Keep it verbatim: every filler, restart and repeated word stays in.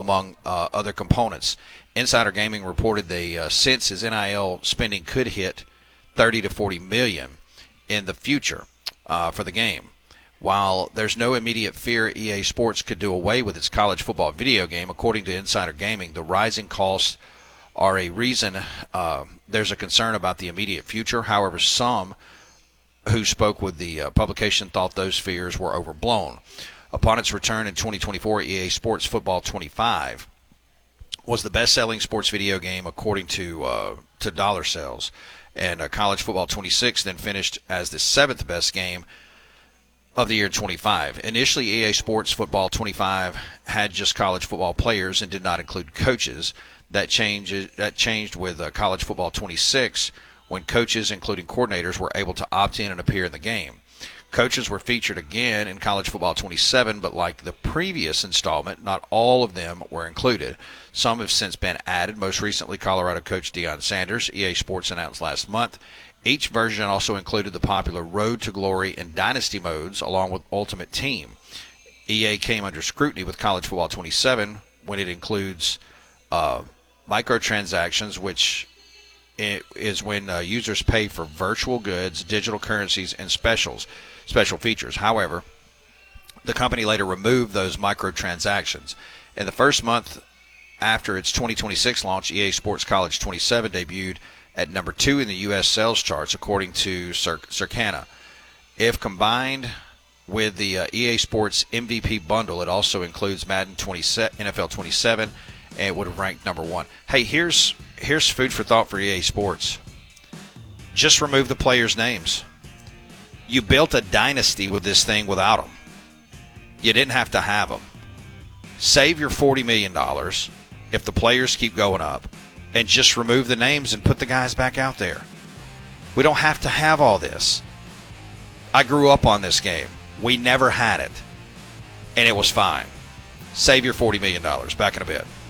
among uh, other components. Insider Gaming reported the uh, since his N I L spending could hit thirty to forty million in the future uh, for the game. While there's no immediate fear E A Sports could do away with its college football video game, according to Insider Gaming, the rising costs are a reason uh, there's a concern about the immediate future. However, some who spoke with the uh, publication thought those fears were overblown. Upon its return in twenty twenty-four, E A Sports Football twenty-five was the best-selling sports video game according to uh, to dollar sales, and uh, College Football twenty-six then finished as the seventh best game of the year twenty-five. Initially, E A Sports Football twenty-five had just college football players and did not include coaches. That changed, that changed with uh, College Football twenty-six when coaches, including coordinators, were able to opt in and appear in the game. Coaches were featured again in College Football twenty-seven, but like the previous installment, not all of them were included. Some have since been added, most recently Colorado coach Deion Sanders. E A Sports announced last month. Each version also included the popular Road to Glory and Dynasty modes, along with Ultimate Team. E A came under scrutiny with College Football twenty-seven when it includes uh, microtransactions, which is when uh, users pay for virtual goods, digital currencies, and specials, special features. However, the company later removed those microtransactions. In the first month after its twenty twenty-six launch, E A Sports College twenty-seven debuted at number two in the U S sales charts, according to Circana. If combined with the uh, E A Sports M V P bundle, it also includes Madden twenty, N F L twenty-seven, and it would have ranked number one. Hey, here's here's food for thought for E A Sports. Just remove the players' names. You built a dynasty with this thing without them. You didn't have to have them. Save your forty million dollars if the players keep going up, and just remove the names and put the guys back out there. We don't have to have all this. I grew up on this game. We never had it, and it was fine. Save your forty million dollars. Back in a bit.